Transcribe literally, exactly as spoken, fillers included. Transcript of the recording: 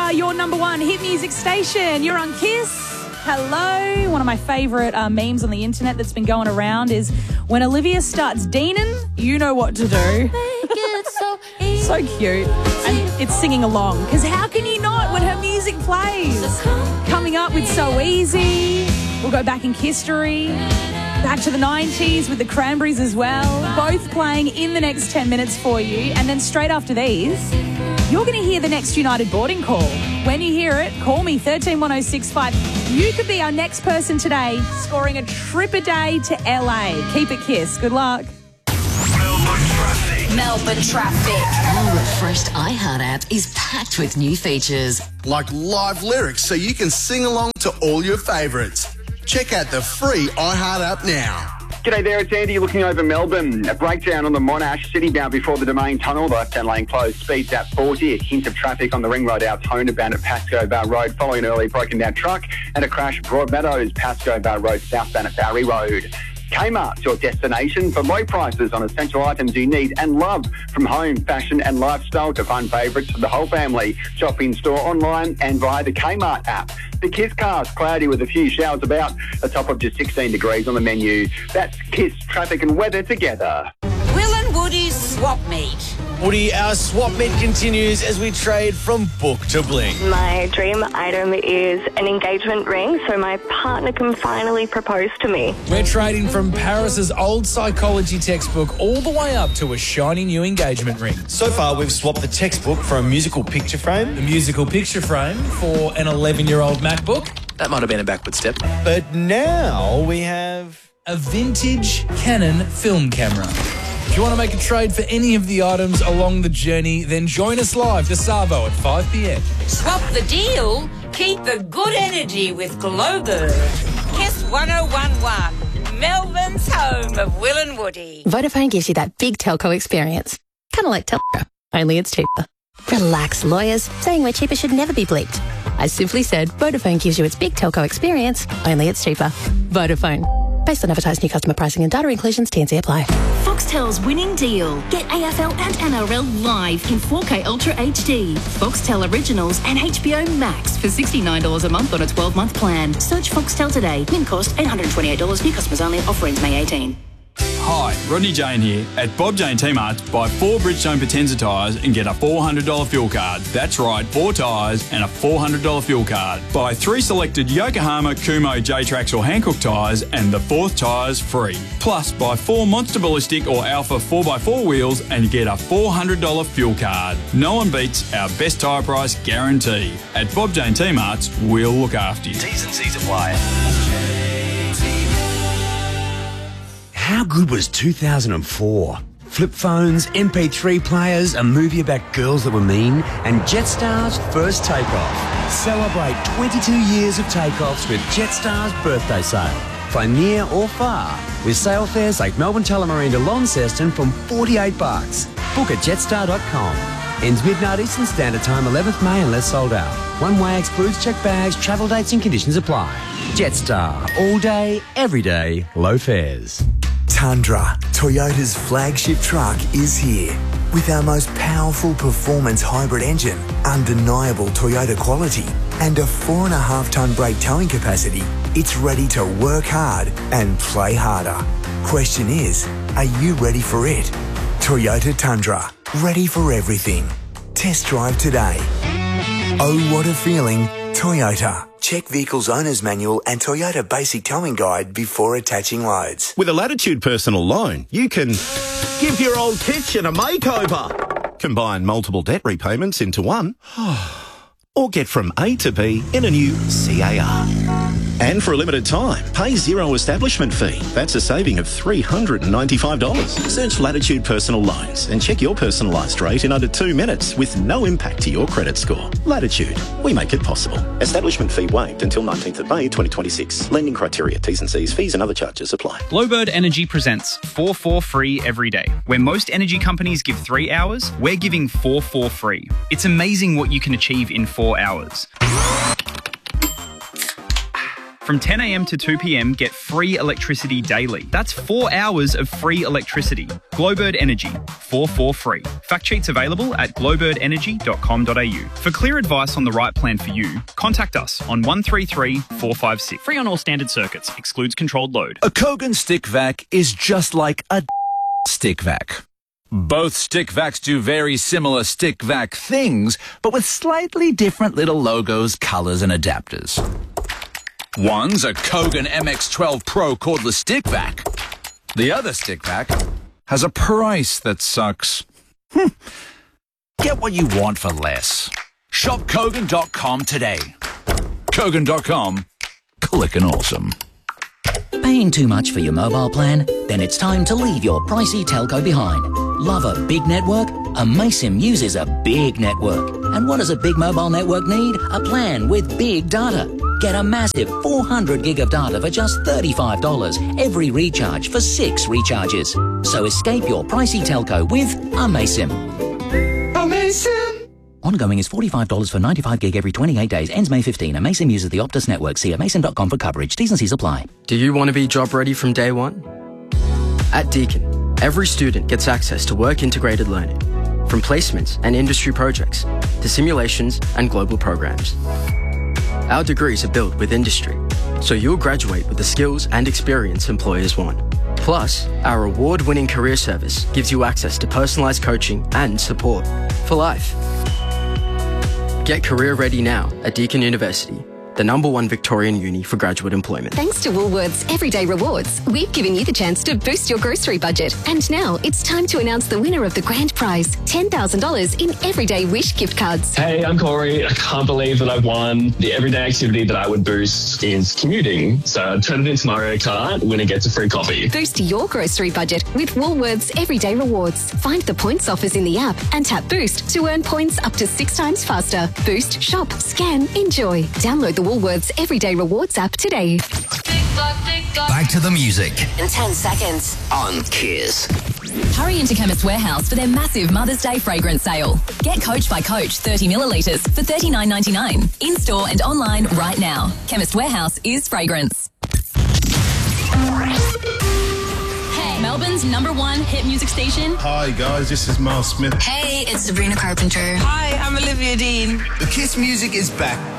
are your number one hit music station. You're on Kiss. Hello. One of my favourite uh, memes on the internet that's been going around is when Olivia starts deaning, you know what to do. so, so cute. And it's singing along, because how can you not when her music plays? Coming up with So Easy. We'll go back in history. Back to the nineties with the Cranberries as well. Both playing in the next ten minutes for you. And then straight after these, you're going to hear the next United boarding call. When you hear it, call me, one three one oh six five. You could be our next person today scoring a trip a day to L A. Keep it Kiss. Good luck. Melbourne traffic. Melbourne traffic. Our refreshed iHeart app is packed with new features. Like live lyrics so you can sing along to all your favourites. Check out the free iHeart app now. G'day there, it's Andy looking over Melbourne. A breakdown on the Monash City bound before the Domain Tunnel. The left-hand lane closed, speeds at forty. A hint of traffic on the Ring Road Altona bound at Pascoe Bar Road following an early broken down truck and a crash at Broadmeadows, Pascoe Bar Road southbound at Barry Road. Kmart's your destination for low prices on essential items you need and love, from home, fashion and lifestyle to fun favourites for the whole family. Shop in store, online and via the Kmart app. The Kiss cast, cloudy with a few showers about, a top of just sixteen degrees on the menu. That's Kiss, traffic and weather together. Will and Woody's swap meet. Woody, our swap meet continues as we trade from book to bling. My dream item is an engagement ring so my partner can finally propose to me. We're trading from Paris's old psychology textbook all the way up to a shiny new engagement ring. So far, we've swapped the textbook for a musical picture frame. The musical picture frame for an eleven-year-old MacBook. That might have been a backward step. But now we have a vintage Canon film camera. If you want to make a trade for any of the items along the journey, then join us live to Savo at five p.m. Swap the deal, keep the good energy with Global. Kiss one oh one one, Melbourne's home of Will and Woody. Vodafone gives you that big telco experience. Kind of like Telco, only it's cheaper. Relax, lawyers. Saying we're cheaper should never be bleeped. I simply said Vodafone gives you its big telco experience, only it's cheaper. Vodafone. Based on advertised new customer pricing and data inclusions, T and C apply. Foxtel's winning deal. Get A F L and N R L live in four K Ultra H D. Foxtel Originals and H B O Max for sixty-nine dollars a month on a twelve-month plan. Search Foxtel today. Min cost eight hundred twenty-eight dollars. New customers only. Offer ends May eighteenth. Hi, Rodney Jane here. At Bob Jane T-Mart, buy four Bridgestone Potenza tyres and get a four hundred dollars fuel card. That's right, four tyres and a four hundred dollars fuel card. Buy three selected Yokohama, Kumo, J-Trax or Hankook tyres and the fourth tyre's free. Plus, buy four Monster Ballistic or Alpha four by four wheels and get a four hundred dollars fuel card. No one beats our best tyre price guarantee. At Bob Jane T-Mart's, we'll look after you. T's and C's apply. How good was two thousand four? Flip phones, M P three players, a movie about girls that were mean, and Jetstar's first takeoff. Celebrate twenty-two years of takeoffs with Jetstar's birthday sale. Fly near or far with sale fares like Melbourne Tullamarine to Launceston from forty-eight bucks. Book at jetstar dot com. Ends midnight Eastern Standard Time, eleventh May unless sold out. One way excludes checked bags, travel dates and conditions apply. Jetstar. All day, every day, low fares. Tundra, Toyota's flagship truck, is here. With our most powerful performance hybrid engine, undeniable Toyota quality, and a four and a half tonne brake towing capacity, it's ready to work hard and play harder. Question is, are you ready for it? Toyota Tundra, ready for everything. Test drive today. Oh, what a feeling, Toyota. Check Vehicle's Owner's Manual and Toyota Basic Towing Guide before attaching loads. With a Latitude personal loan, you can give your old kitchen a makeover, combine multiple debt repayments into one, or get from A to B in a new C A R. And for a limited time, pay zero establishment fee. That's a saving of three hundred ninety-five dollars. Search Latitude Personal Loans and check your personalised rate in under two minutes with no impact to your credit score. Latitude, we make it possible. Establishment fee waived until nineteenth of May twenty twenty-six. Lending criteria, T's and C's, fees and other charges apply. Blowbird Energy presents four four free every day. Where most energy companies give three hours, we're giving four four free. It's amazing what you can achieve in four hours. From ten a.m. to two p.m, get free electricity daily. That's four hours of free electricity. Glowbird Energy, four four free. Fact sheets available at glowbird energy dot com dot a u. For clear advice on the right plan for you, contact us on one three three, four five six. Free on all standard circuits. Excludes controlled load. A Kogan stick vac is just like a stick vac. Both stick vacs do very similar stick vac things, but with slightly different little logos, colours and adapters. One's a Kogan M X twelve Pro cordless stick vac. The other stick vac has a price that sucks. Hm. Get what you want for less. Shop Kogan dot com today. Kogan dot com. Clickin' awesome. Paying too much for your mobile plan? Then it's time to leave your pricey telco behind. Love a big network? Amaysim uses a big network. And what does a big mobile network need? A plan with big data. Get a massive four hundred gig of data for just thirty-five dollars every recharge for six recharges. So escape your pricey telco with Amaysim. Amaysim! Ongoing is forty-five dollars for ninety-five gig every twenty-eight days. Ends May fifteenth. Amaysim uses the Optus network. See amaysim dot com for coverage. T's and C's apply. Do you want to be job ready from day one? At Deakin, every student gets access to work-integrated learning, from placements and industry projects to simulations and global programs. Our degrees are built with industry, so you'll graduate with the skills and experience employers want. Plus, our award-winning career service gives you access to personalised coaching and support for life. Get career ready now at Deakin University, the number one Victorian uni for graduate employment. Thanks to Woolworths Everyday Rewards, we've given you the chance to boost your grocery budget. And now it's time to announce the winner of the grand prize, ten thousand dollars in Everyday Wish gift cards. Hey, I'm Corey. I can't believe that I've won. The everyday activity that I would boost is commuting. So I turn it into Mario Kart, winner gets a free coffee. Boost your grocery budget with Woolworths Everyday Rewards. Find the points offers in the app and tap Boost to earn points up to six times faster. Boost, shop, scan, enjoy. Download the Woolworths Everyday Rewards app today. Back to the music In ten seconds. on Kiss. Hurry into Chemist Warehouse for their massive Mother's Day fragrance sale. Get Coach by Coach thirty millilitres for thirty-nine ninety-nine. In-store and online right now. Chemist Warehouse is fragrance. Hey, Melbourne's number one hit music station. Hi guys, this is Miles Smith. Hey, it's Sabrina Carpenter. Hi, I'm Olivia Dean. The Kiss music is back.